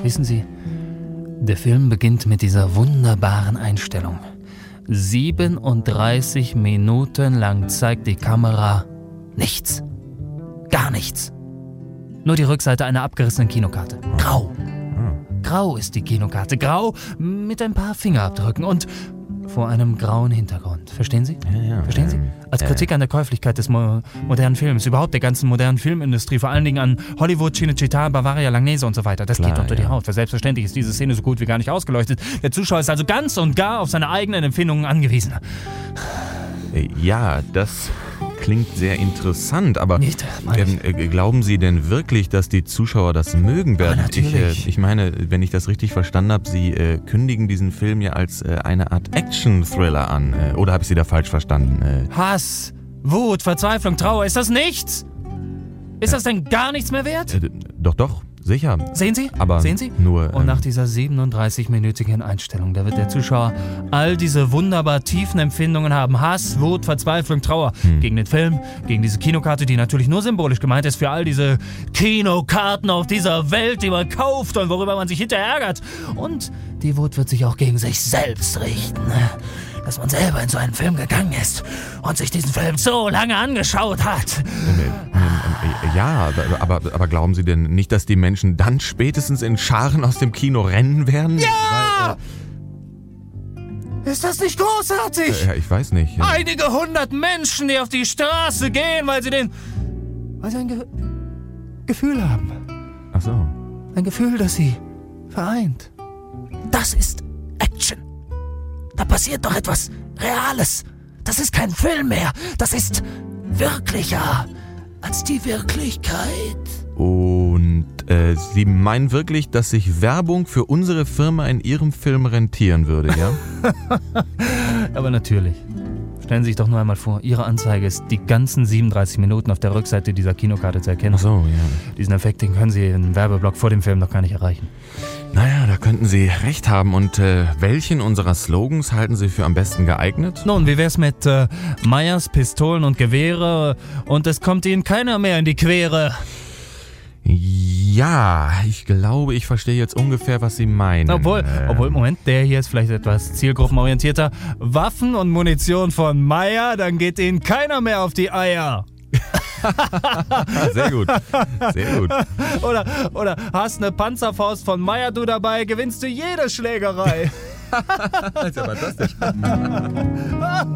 Wissen Sie, der Film beginnt mit dieser wunderbaren Einstellung. 37 Minuten lang zeigt die Kamera nichts. Gar nichts. Nur die Rückseite einer abgerissenen Kinokarte. Grau. Grau ist die Kinokarte. Grau mit ein paar Fingerabdrücken und vor einem grauen Hintergrund. Verstehen Sie? Ja. Verstehen Sie? Als Kritik an der Käuflichkeit des modernen Films, überhaupt der ganzen modernen Filmindustrie, vor allen Dingen an Hollywood, Cinecittà, Bavaria, Langnese und so weiter. Das geht unter die Haut. Für selbstverständlich ist diese Szene so gut wie gar nicht ausgeleuchtet. Der Zuschauer ist also ganz und gar auf seine eigenen Empfindungen angewiesen. Ja, das klingt sehr interessant, aber Nicht, glauben Sie denn wirklich, dass die Zuschauer das mögen werden? Natürlich. Ich meine, wenn ich das richtig verstanden habe, Sie kündigen diesen Film ja als eine Art Action-Thriller an. Oder habe ich Sie da falsch verstanden? Hass, Wut, Verzweiflung, Trauer, ist das nichts? Ist das denn gar nichts mehr wert? Doch, sicher. Sehen Sie? Aber Sehen Sie? nur... Und nach dieser 37-minütigen Einstellung, da wird der Zuschauer all diese wunderbar tiefen Empfindungen haben. Hass, Wut, Verzweiflung, Trauer. Gegen den Film, gegen diese Kinokarte, die natürlich nur symbolisch gemeint ist für all diese Kinokarten auf dieser Welt, die man kauft und worüber man sich hinterher ärgert. Und die Wut wird sich auch gegen sich selbst richten. Dass man selber in so einen Film gegangen ist und sich diesen Film so lange angeschaut hat. Ja, aber glauben Sie denn nicht, dass die Menschen dann spätestens in Scharen aus dem Kino rennen werden? Ja! Ist das nicht großartig? Ja, ich weiß nicht. Einige 100 Menschen, die auf die Straße gehen, weil sie ein Gefühl haben. Ach so. Ein Gefühl, das sie vereint. Das ist Action. Da passiert doch etwas Reales. Das ist kein Film mehr. Das ist wirklicher als die Wirklichkeit. Und Sie meinen wirklich, dass sich Werbung für unsere Firma in Ihrem Film rentieren würde, ja? Aber natürlich. Stellen Sie sich doch nur einmal vor, Ihre Anzeige ist die ganzen 37 Minuten auf der Rückseite dieser Kinokarte zu erkennen. Ach so, ja. Diesen Effekt, den können Sie im Werbeblock vor dem Film noch gar nicht erreichen. Naja, da könnten Sie recht haben. Und welchen unserer Slogans halten Sie für am besten geeignet? Nun, wie wär's mit Meyers, Pistolen und Gewehre und es kommt Ihnen keiner mehr in die Quere? Ja, ich glaube, ich verstehe jetzt ungefähr, was Sie meinen. Obwohl, Moment, der hier ist vielleicht etwas zielgruppenorientierter. Waffen und Munition von Meyer, dann geht Ihnen keiner mehr auf die Eier. Sehr gut, sehr gut. Oder hast eine Panzerfaust von Meyer du dabei, gewinnst du jede Schlägerei. Was ist aber das denn?